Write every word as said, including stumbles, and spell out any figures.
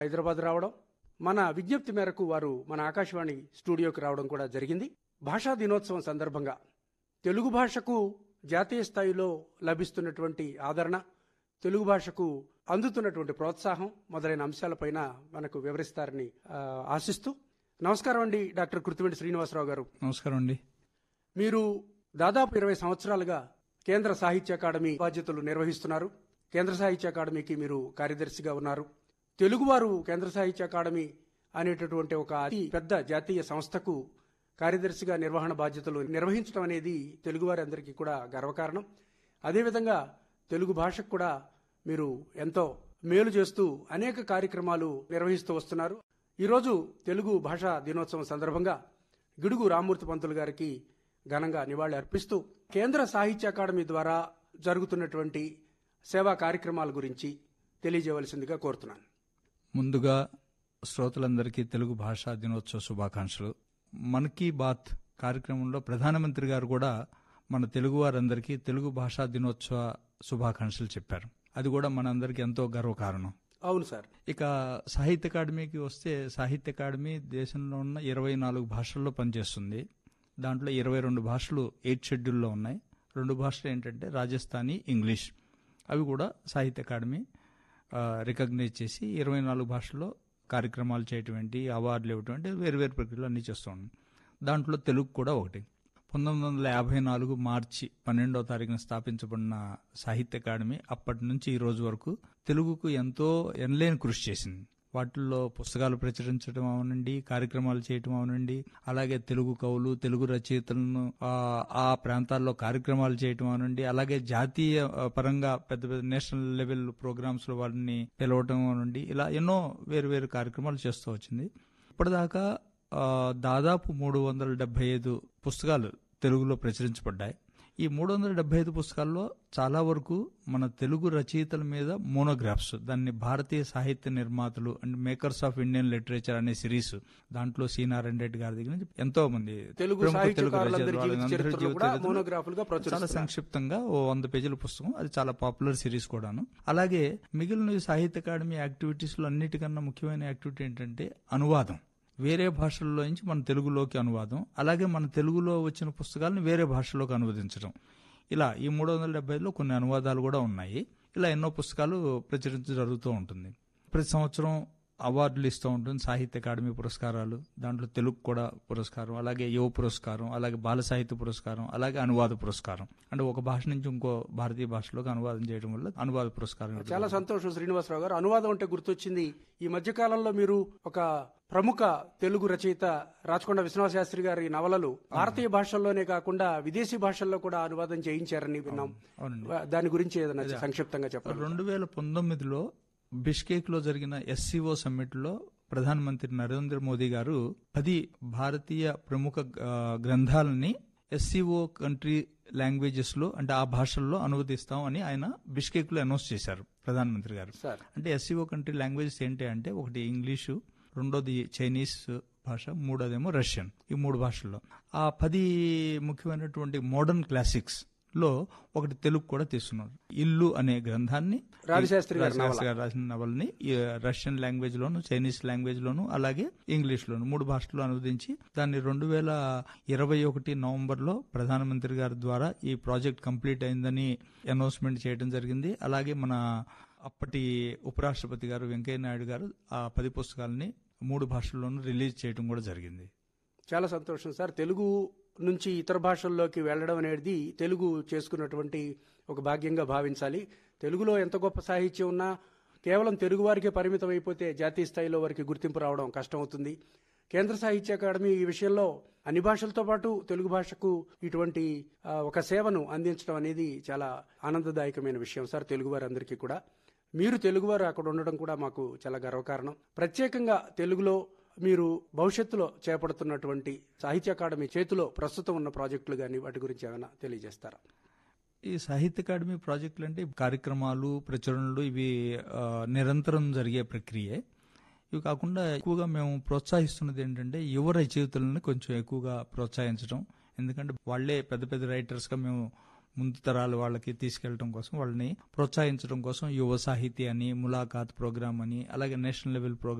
హైదరాబాద్ రావడం, మన విజ్ఞప్తి మేరకు వారు మన ఆకాశవాణి స్టూడియోకి రావడం కూడా జరిగింది. భాషా దినోత్సవం సందర్భంగా తెలుగు భాషకు జాతీయ స్థాయిలో లభిస్తున్నటువంటి ఆదరణ, తెలుగు భాషకు అందుతున్నటువంటి ప్రోత్సాహం మొదలైన అంశాలపైన మనకు వివరిస్తారని ఆ, ఆశిస్తూ నమస్కారం అండి డాక్టర్ కృతివెంటి శ్రీనివాసరావు గారు. నమస్కారం అండి. మీరు దాదాపు ఇరవై సంవత్సరాలుగా కేంద్ర సాహిత్య అకాడమీ బాధ్యతలు నిర్వహిస్తున్నారు. కేంద్ర సాహిత్య అకాడమీకి మీరు కార్యదర్శిగా ఉన్నారు. తెలుగువారు కేంద్ర సాహిత్య అకాడమీ అనేటటువంటి ఒక అతి పెద్ద జాతీయ సంస్థకు కార్యదర్శిగా నిర్వహణ బాధ్యతలు నిర్వహించడం అనేది తెలుగువారి అందరికీ కూడా గర్వకారణం. అదేవిధంగా తెలుగు భాషకు కూడా మీరు ఎంతో మేలు చేస్తూ అనేక కార్యక్రమాలు నిర్వహిస్తూ వస్తున్నారు. ఈరోజు తెలుగు భాషా దినోత్సవం సందర్భంగా గిడుగు రామ్మూర్తి పంతులు గారికి ఘనంగా నివాళి అర్పిస్తూ కేంద్ర సాహిత్య అకాడమీ ద్వారా జరుగుతున్నటువంటి సేవా కార్యక్రమాల గురించి తెలియజేయవలసిందిగా కోరుతున్నాను. ముందుగా శ్రోతలందరికీ తెలుగు భాషా దినోత్సవ శుభాకాంక్షలు. మన్ కీ బాత్ కార్యక్రమంలో ప్రధానమంత్రి గారు కూడా మన తెలుగు వారందరికీ తెలుగు భాషా దినోత్సవ శుభాకాంక్షలు చెప్పారు. అది కూడా మనందరికీ ఎంతో గర్వకారణం. అవును సార్. ఇక సాహిత్య అకాడమీకి వస్తే, సాహిత్య అకాడమీ దేశంలో ఉన్న ఇరవై నాలుగు భాషల్లో పనిచేస్తుంది. దాంట్లో ఇరవై రెండు భాషలు ఎయిత్ షెడ్యూల్లో ఉన్నాయి. రెండు భాషలు ఏంటంటే రాజస్థానీ, ఇంగ్లీష్. అవి కూడా సాహిత్య అకాడమీ రికగ్నైజ్ చేసి ఇరవై నాలుగు భాషల్లో కార్యక్రమాలు చేయటం ఏంటి, అవార్డులు ఇవ్వటం ఏంటి, వేరు వేరు ప్రక్రియలు అన్నీ చేస్తూ ఉన్నాం. దాంట్లో తెలుగు కూడా ఒకటి. పంతొమ్మిది వందల యాభై నాలుగు మార్చి పన్నెండవ తారీఖున స్థాపించబడిన సాహిత్య అకాడమీ అప్పటి నుంచి ఈ రోజు వరకు తెలుగుకు ఎంతో ఎనలేని కృషి చేసింది. వాటిల్లో పుస్తకాలు ప్రచురించడం అవనండి, కార్యక్రమాలు చేయటం అవనండి, అలాగే తెలుగు కవులు, తెలుగు రచయితలను ఆ ప్రాంతాల్లో కార్యక్రమాలు చేయటం అవనండి, అలాగే జాతీయ పరంగా పెద్ద పెద్ద నేషనల్ లెవెల్ ప్రోగ్రామ్స్ లో వాళ్ళని పిలవటం అవనండి, ఇలా ఎన్నో వేరు వేరు కార్యక్రమాలు చేస్తూ వచ్చింది. ఇప్పటిదాకా దాదాపు మూడు వందల డెబ్బై ఐదు పుస్తకాలు తెలుగులో ప్రచురించబడ్డాయి. ఈ మూడు వందల డెబ్బై ఐదు పుస్తకాల్లో చాలా వరకు మన తెలుగు రచయితల మీద మోనోగ్రాఫ్స్, దాన్ని భారతీయ సాహిత్య నిర్మాతలు and makers of Indian literature అనే సిరీస్, దాంట్లో సి నారాయణ రెడ్డి గారి దగ్గర నుంచి ఎంతో మంది తెలుగు చాలా సంక్షిప్తంగా ఓ వంద పేజీల పుస్తకం. అది చాలా పాపులర్ సిరీస్ కూడాను. అలాగే మిగిలిన సాహిత్య అకాడమీ యాక్టివిటీస్ లో అన్నిటికన్నా ముఖ్యమైన యాక్టివిటీ ఏంటంటే అనువాదం. వేరే భాషల్లో నుంచి మన తెలుగులోకి అనువాదం, అలాగే మన తెలుగులో వచ్చిన పుస్తకాలను వేరే భాషలోకి అనువదించడం. ఇలా ఈ మూడు వందల డెబ్బై ఐదులో కొన్ని అనువాదాలు కూడా ఉన్నాయి. ఇలా ఎన్నో పుస్తకాలు ప్రచురించడం జరుగుతూ ఉంటుంది. ప్రతి సంవత్సరం అవార్డులు ఇస్తూ ఉంటుంది. సాహిత్య అకాడమీ పురస్కారాలు, దాంట్లో తెలుగు కూడా పురస్కారం, అలాగే యువ పురస్కారం, అలాగే బాల సాహిత్య పురస్కారం, అలాగే అనువాద పురస్కారం. అంటే ఒక భాష నుంచి ఇంకో భారతీయ భాషలోకి అనువాదం చేయడం వల్ల అనువాద పురస్కారం. చాలా సంతోషం శ్రీనివాసరావు గారు. అనువాదం అంటే గుర్తొచ్చింది, ఈ మధ్య కాలంలో మీరు ఒక ప్రముఖ తెలుగు రచయిత రాచకొండ విశ్వనాథ శాస్త్రి గారి నవలలు భారతీయ భాషల్లోనే కాకుండా విదేశీ భాషల్లో కూడా అనువాదం చేయించారని విన్నాం. దాని గురించి ఏదైనా సంక్షిప్తంగా చెప్పాలి. రెండు వేల పంతొమ్మిదిలో బిష్కేక్ లో జరిగిన ఎస్సీఓ సమ్మిట్ లో ప్రధానమంత్రి నరేంద్ర మోదీ గారు పది భారతీయ ప్రముఖ గ్రంథాలని ఎస్సీఓ కంట్రీ లాంగ్వేజెస్ లో, అంటే ఆ భాషల్లో అనువదిస్తాం అని ఆయన బిష్కేక్ లో అనౌన్స్ చేశారు ప్రధానమంత్రి గారు. అంటే ఎస్సీఓ కంట్రీ లాంగ్వేజెస్ ఏంటి అంటే, ఒకటి ఇంగ్లీషు, రెండోది చైనీస్ భాష, మూడోదేమో రష్యన్. ఈ మూడు భాషల్లో ఆ పది ముఖ్యమైనటువంటి మోడర్న్ క్లాసిక్స్ లో ఒకటి తెలుగు కూడా తీసుకున్నారు. ఇల్లు అనే గ్రంథాన్ని రాజశాస్త్రి గారు రాసిన నవల్ని రష్యన్ లాంగ్వేజ్ లోను, చైనీస్ లాంగ్వేజ్ లోను, అలాగే ఇంగ్లీష్ లోను మూడు భాషల్లో అనువదించి దాన్ని రెండు వేల ఇరవై ఒకటి నవంబర్ లో ప్రధానమంత్రి గారి ద్వారా ఈ ప్రాజెక్ట్ కంప్లీట్ అయిందని అనౌన్స్మెంట్ చేయడం జరిగింది. అలాగే మన అప్పటి ఉపరాష్ట్రపతి గారు వెంకయ్య నాయుడు గారు ఆ పది పుస్తకాలని మూడు భాషల్లోనూ రిలీజ్ చేయడం కూడా జరిగింది. చాలా సంతోషం సార్. తెలుగు నుంచి ఇతర భాషల్లోకి వెళ్లడం అనేది తెలుగు చేసుకున్నటువంటి ఒక భాగ్యంగా భావించాలి. తెలుగులో ఎంత గొప్ప సాహిత్యం ఉన్నా కేవలం తెలుగు వారికే పరిమితం అయిపోతే జాతీయ స్థాయిలో వారికి గుర్తింపు రావడం కష్టమవుతుంది. కేంద్ర సాహిత్య అకాడమీ ఈ విషయంలో అన్ని భాషలతో పాటు తెలుగు భాషకు ఇటువంటి ఒక సేవను అందించడం అనేది చాలా ఆనందదాయకమైన విషయం సార్ తెలుగు వారందరికీ కూడా. మీరు తెలుగువారు అక్కడ ఉండడం కూడా మాకు చాలా గర్వకారణం. ప్రత్యేకంగా తెలుగులో మీరు భవిష్యత్తులో చేపడుతున్నటువంటి సాహిత్య అకాడమీ చేతిలో ప్రస్తుతం ఉన్న ప్రాజెక్టులు కానీ వాటి గురించి ఏమైనా తెలియజేస్తారా? ఈ సాహిత్య అకాడమీ ప్రాజెక్టులు అంటే కార్యక్రమాలు, ప్రచురణలు, ఇవి నిరంతరం జరిగే ప్రక్రియే. ఇవి కాకుండా ఎక్కువగా మేము ప్రోత్సహిస్తున్నది ఏంటంటే యువ రచయితలను కొంచెం ఎక్కువగా ప్రోత్సహించడం. ఎందుకంటే వాళ్లే పెద్ద పెద్ద రైటర్స్ గా మేము ముందు తరాల వాళ్ళకి తీసుకెళ్లడం కోసం, వాళ్ళని ప్రోత్సహించడం కోసం యువ సాహితీ అని, ములాఖాత్ ప్రోగ్రామ్ అని, అలాగే నేషనల్ లెవెల్ ప్రోగ్రామ్